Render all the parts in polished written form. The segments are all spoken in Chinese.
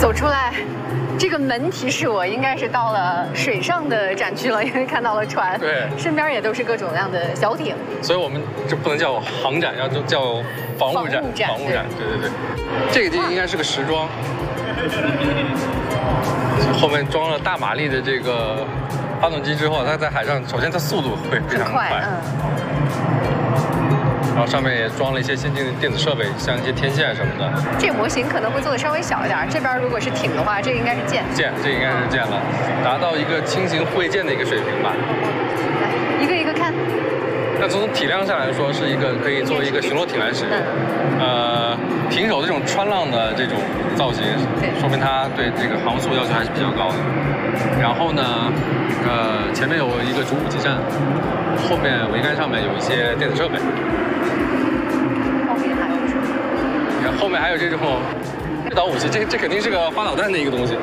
走出来，这个门提示我应该是到了水上的展区了，因为看到了船， 对， 身边也都是各种各样的小艇， 所以我们就不能叫航展，要叫防务展。防务展，对对对。这个地应该是个时装，后面装了大马力的这个发动机之后，它在海上，首先它速度会非常快，然后上面也装了一些先进的电子设备，像一些天线什么的。 这个模型可能会做的稍微小一点，这边如果是艇的话，这个应该是舰。 这应该是舰了，达到一个轻型会舰的一个水平吧。 来，一个一个看。 那从体量上来说，是一个可以作为一个巡逻艇来使用。平手的这种穿浪的这种造型，说明它对这个航速要求还是比较高的。然后呢，前面有一个主武器站，后面桅杆上面有一些电子设备。你看后面还有这种制导武器，这肯定是个发导弹的一个东西。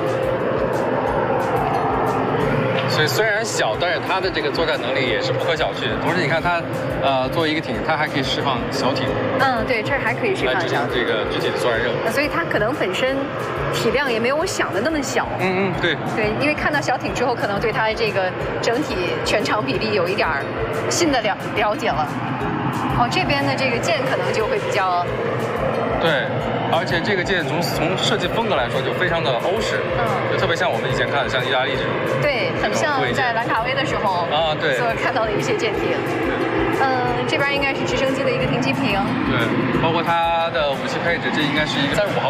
所以虽然小，但是它的这个作战能力也是不可小觑。同时，你看它，作为一个艇，它还可以释放小艇。对， 这还可以释放小艇。 来执行这个具体的作战任务。 所以它可能本身体量也没有我想的那么小。 对。 对，因为看到小艇之后，可能对它这个整体全场比例有一点新的了解了。这边的这个舰可能就会比较。对。而且这个舰从设计风格来说就非常的欧式，就特别像我们以前看的像意大利这种，对，很像在兰卡威的时候对所看到的一些舰艇。这边应该是直升机的一个停机坪，对，包括它的武器配置，这应该是一个35毫